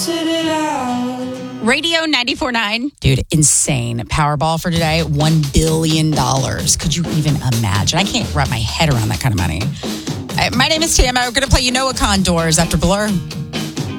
Radio 94.9. Dude, insane. Powerball for today, $1 billion. Could you even imagine? I can't wrap my head around that kind of money. My name is Tam. I'm going to play You Know a Condors after Blur.